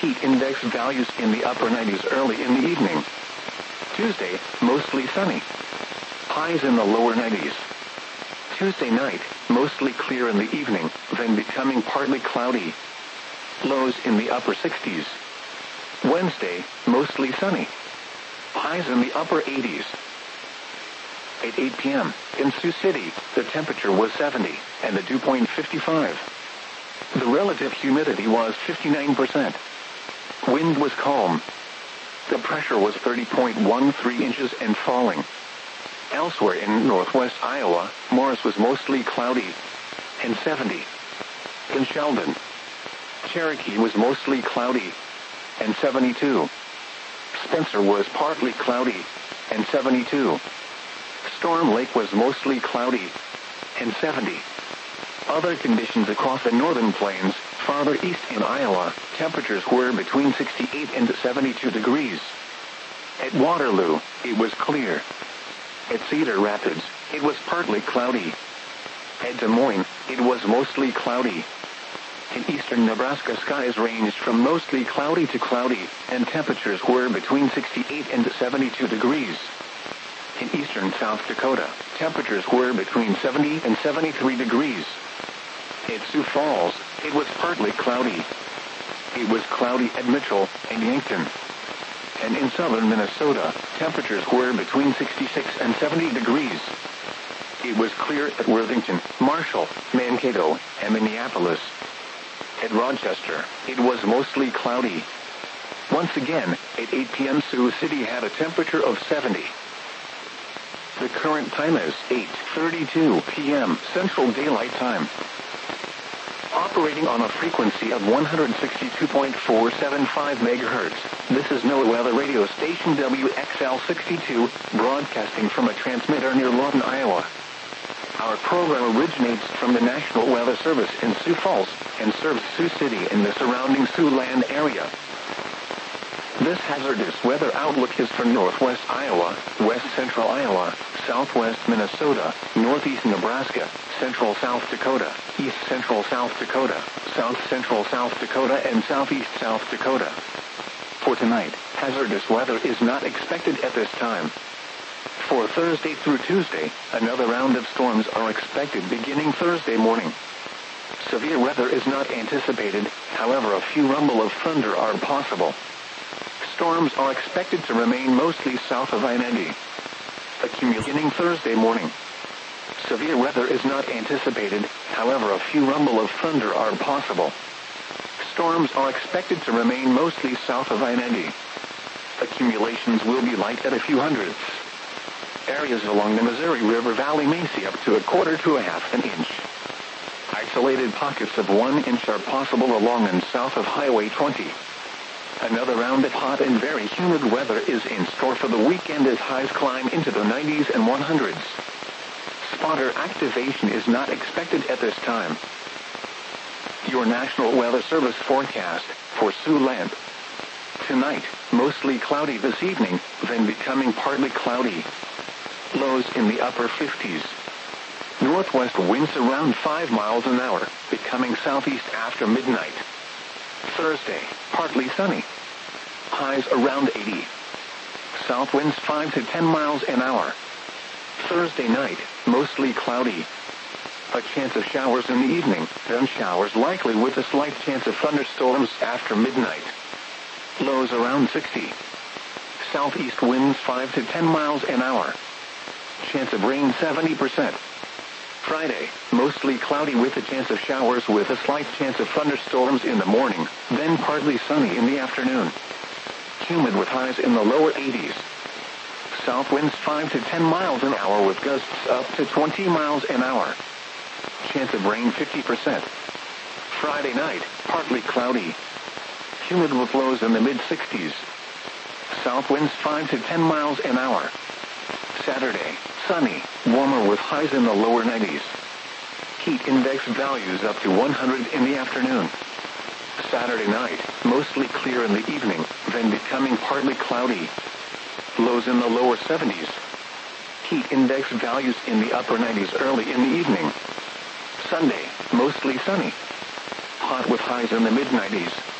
Heat index values in the upper 90s early in the evening. Tuesday, mostly sunny. Highs in the lower 90s. Tuesday night, mostly clear in the evening, then becoming partly cloudy. Lows in the upper 60s. Wednesday, mostly sunny. Highs in the upper 80s. At 8 p.m., in Sioux City, the temperature was 70, and the dew point 55. The relative humidity was 59%. Wind was calm. The pressure was 30.13 inches and falling. Elsewhere in northwest Iowa, Morris was mostly cloudy and 70. In Sheldon, Cherokee was mostly cloudy and 72. Spencer was partly cloudy and 72. Storm Lake was mostly cloudy and 70. Other conditions across the northern plains, farther east in Iowa, temperatures were between 68 and 72 degrees. At Waterloo, it was clear. At Cedar Rapids, it was partly cloudy. At Des Moines, it was mostly cloudy. In eastern Nebraska, skies ranged from mostly cloudy to cloudy, and temperatures were between 68 and 72 degrees. In eastern South Dakota, temperatures were between 70 and 73 degrees. At Sioux Falls, it was partly cloudy. It was cloudy at Mitchell and Yankton. And in southern Minnesota, temperatures were between 66 and 70 degrees. It was clear at Worthington, Marshall, Mankato, and Minneapolis. At Rochester, it was mostly cloudy. Once again, at 8 p.m. Sioux City had a temperature of 70. The current time is 8:32 p.m. Central Daylight Time. Operating on a frequency of 162.475 MHz, this is NOAA Weather Radio Station WXL62, broadcasting from a transmitter near Lawton, Iowa. Our program originates from the National Weather Service in Sioux Falls and serves Sioux City and the surrounding Siouxland area. This hazardous weather outlook is for northwest Iowa, west central Iowa, southwest Minnesota, northeast Nebraska, central South Dakota, east central South Dakota, south central South Dakota, and southeast South Dakota. For tonight, hazardous weather is not expected at this time. For Thursday through Tuesday, another round of storms are expected beginning Thursday morning. Severe weather is not anticipated, however a few rumble of thunder are possible. Storms are expected to remain mostly south of I-90. Beginning Thursday morning. Severe weather is not anticipated, however a few rumble of thunder are possible. Storms are expected to remain mostly south of I-90. Accumulations will be light at a few hundredths. Areas along the Missouri River Valley may see up to a quarter to a half an inch. Isolated pockets of 1 inch are possible along and south of Highway 20. Another round of hot and very humid weather is in store for the weekend as highs climb into the 90s and 100s. Spotter activation is not expected at this time. Your National Weather Service forecast for Siouxland. Tonight, mostly cloudy this evening, then becoming partly cloudy. Lows in the upper 50s. Northwest winds around 5 miles an hour, becoming southeast after midnight. Thursday, partly sunny. Highs around 80. South winds 5 to 10 miles an hour. Thursday night, mostly cloudy. A chance of showers in the evening, then showers likely with a slight chance of thunderstorms after midnight. Lows around 60. Southeast winds 5 to 10 miles an hour. Chance of rain 70%. Friday, mostly cloudy with a chance of showers with a slight chance of thunderstorms in the morning, then partly sunny in the afternoon. Humid with highs in the lower 80s. South winds 5 to 10 miles an hour with gusts up to 20 miles an hour. Chance of rain 50%. Friday night, partly cloudy. Humid with lows in the mid-60s. South winds 5 to 10 miles an hour. Saturday, sunny, warmer with highs in the lower 90s. Heat index values up to 100 in the afternoon. Saturday night, mostly clear in the evening, then becoming partly cloudy. Lows in the lower 70s. Heat index values in the upper 90s early in the evening. Sunday, mostly sunny. Hot with highs in the mid-90s.